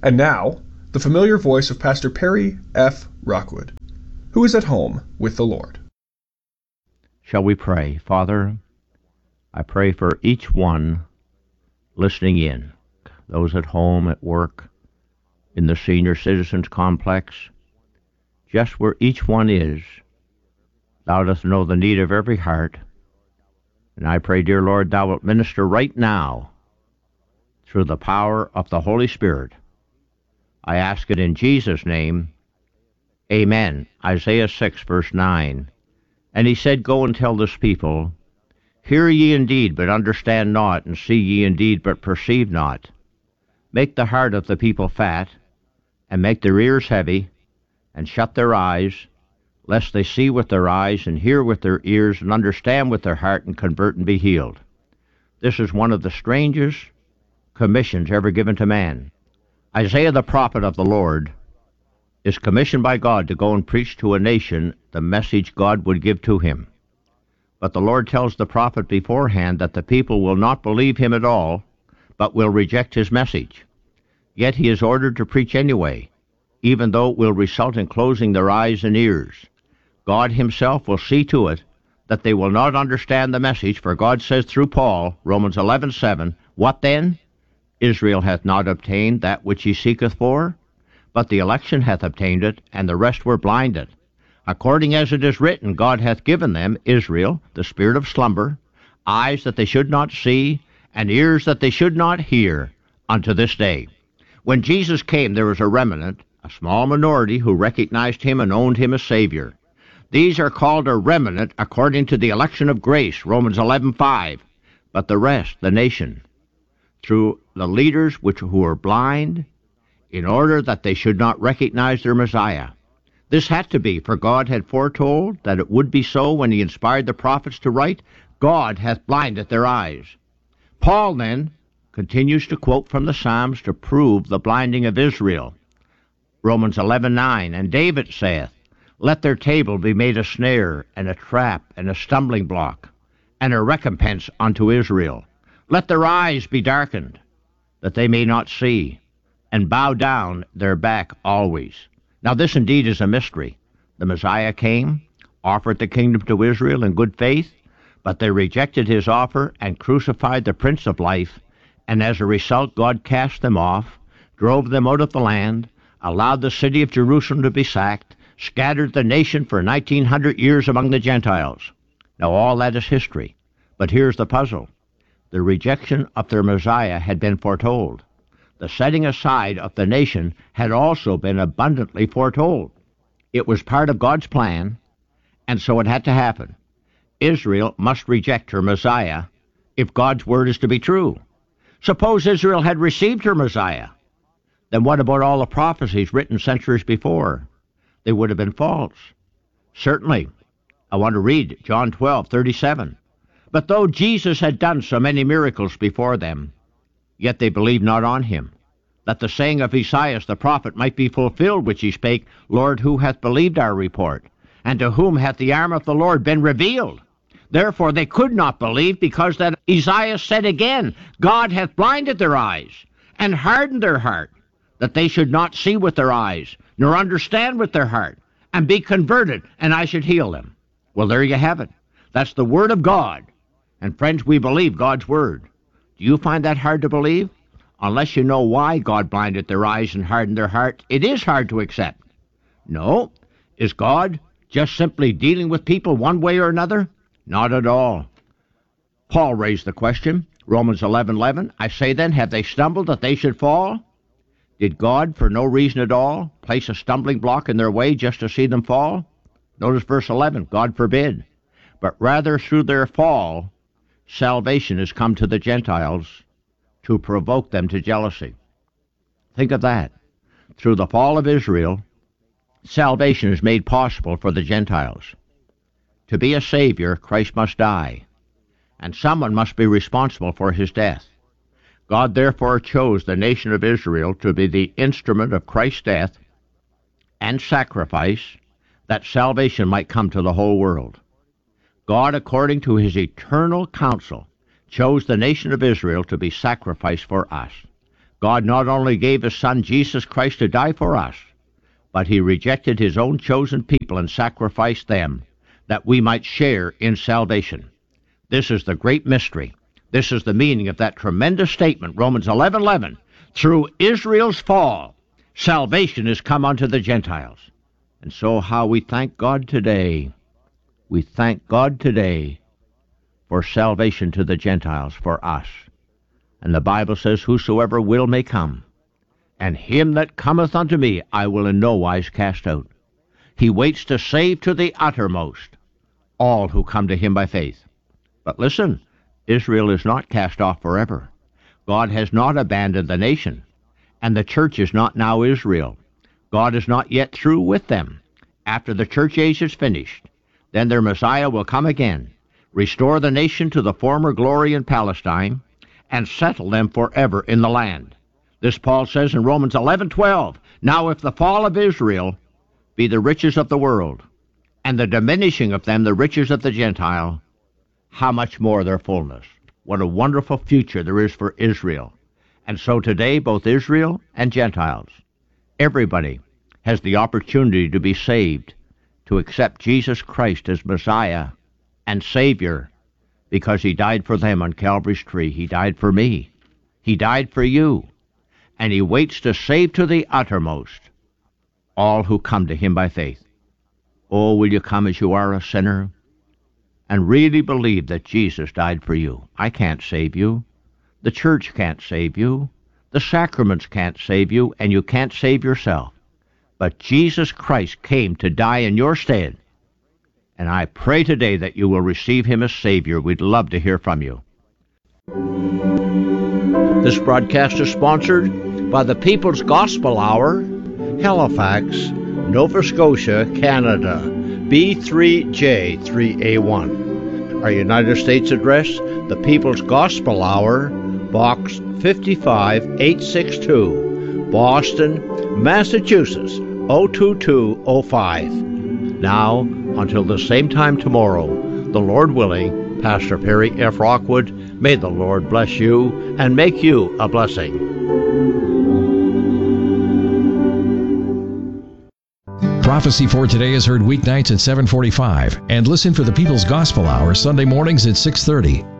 And now, the familiar voice of Pastor Perry F. Rockwood, who is at home with the Lord. Shall we pray? Father, I pray for each one listening in, those at home, at work, in the senior citizens complex, just where each one is. Thou dost know the need of every heart. And I pray, dear Lord, thou wilt minister right now through the power of the Holy Spirit. I ask it in Jesus' name. Amen. Isaiah 6, verse 9. And he said, Go and tell this people, Hear ye indeed, but understand not, and see ye indeed, but perceive not. Make the heart of the people fat, and make their ears heavy, and shut their eyes, lest they see with their eyes, and hear with their ears, and understand with their heart, and convert and be healed. This is one of the strangest commissions ever given to man. Isaiah the prophet of the Lord is commissioned by God to go and preach to a nation the message God would give to him. But the Lord tells the prophet beforehand that the people will not believe him at all, but will reject his message. Yet he is ordered to preach anyway, even though it will result in closing their eyes and ears. God himself will see to it that they will not understand the message, for God says through Paul, Romans 11:7, What then? Israel hath not obtained that which he seeketh for, but the election hath obtained it, and the rest were blinded. According as it is written, God hath given them, Israel, the spirit of slumber, eyes that they should not see, and ears that they should not hear, unto this day. When Jesus came, there was a remnant, a small minority, who recognized him and owned him as Savior. These are called a remnant according to the election of grace, Romans 11:5. But the rest, the nation, through the leaders who were blind, in order that they should not recognize their Messiah. This had to be, for God had foretold that it would be so when he inspired the prophets to write, God hath blinded their eyes. Paul then continues to quote from the Psalms to prove the blinding of Israel. Romans 11:9, And David saith, Let their table be made a snare, and a trap, and a stumbling block, and a recompense unto Israel. Let their eyes be darkened, that they may not see, and bow down their back always. Now this indeed is a mystery. The Messiah came, offered the kingdom to Israel in good faith, but they rejected his offer and crucified the Prince of Life, and as a result God cast them off, drove them out of the land, allowed the city of Jerusalem to be sacked, scattered the nation for 1900 years among the Gentiles. Now all that is history. But here's the puzzle. The rejection of their Messiah had been foretold. The setting aside of the nation had also been abundantly foretold. It was part of God's plan, and so it had to happen. Israel must reject her Messiah if God's word is to be true. Suppose Israel had received her Messiah. Then what about all the prophecies written centuries before? They would have been false. Certainly. I want to read John 12:37. But though Jesus had done so many miracles before them, yet they believed not on him, that the saying of Esaias the prophet might be fulfilled, which he spake, Lord, who hath believed our report? And to whom hath the arm of the Lord been revealed? Therefore they could not believe, because that Esaias said again, God hath blinded their eyes, and hardened their heart, that they should not see with their eyes, nor understand with their heart, and be converted, and I should heal them. Well, there you have it. That's the word of God. And friends, we believe God's word. Do you find that hard to believe? Unless you know why God blinded their eyes and hardened their heart, it is hard to accept. No. Is God just simply dealing with people one way or another? Not at all. Paul raised the question, Romans 11:11, I say then, have they stumbled that they should fall? Did God, for no reason at all, place a stumbling block in their way just to see them fall? Notice verse 11, God forbid. But rather through their fall, salvation has come to the Gentiles to provoke them to jealousy. Think of that. Through the fall of Israel, salvation is made possible for the Gentiles. To be a Savior, Christ must die, and someone must be responsible for his death. God therefore chose the nation of Israel to be the instrument of Christ's death and sacrifice, that salvation might come to the whole world. God, according to his eternal counsel, chose the nation of Israel to be sacrificed for us. God not only gave his Son Jesus Christ to die for us, but he rejected his own chosen people and sacrificed them that we might share in salvation. This is the great mystery. This is the meaning of that tremendous statement, Romans 11:11. Through Israel's fall, salvation is come unto the Gentiles. And so how we thank God today. We thank God today for salvation to the Gentiles, for us. And the Bible says, whosoever will may come. And him that cometh unto me I will in no wise cast out. He waits to save to the uttermost all who come to him by faith. But listen, Israel is not cast off forever. God has not abandoned the nation, and the church is not now Israel. God is not yet through with them. After the church age is finished, then their Messiah will come again, restore the nation to the former glory in Palestine, and settle them forever in the land. This Paul says in Romans 11:12, Now if the fall of Israel be the riches of the world, and the diminishing of them the riches of the Gentile, how much more their fullness? What a wonderful future there is for Israel. And so today, both Israel and Gentiles, everybody has the opportunity to be saved, to accept Jesus Christ as Messiah and Savior, because he died for them on Calvary's tree. He died for me. He died for you. And he waits to save to the uttermost all who come to him by faith. Oh, will you come as you are, a sinner, and really believe that Jesus died for you? I can't save you. The church can't save you. The sacraments can't save you, and you can't save yourself. But Jesus Christ came to die in your stead. And I pray today that you will receive him as Savior. We'd love to hear from you. This broadcast is sponsored by the People's Gospel Hour, Halifax, Nova Scotia, Canada, B3J3A1. Our United States address, the People's Gospel Hour, Box 55862, Boston, Massachusetts, 02205. Now, until the same time tomorrow, the Lord willing, Pastor Perry F. Rockwood, may the Lord bless you and make you a blessing. Prophecy for Today is heard weeknights at 7:45 and listen for the People's Gospel Hour Sunday mornings at 6:30.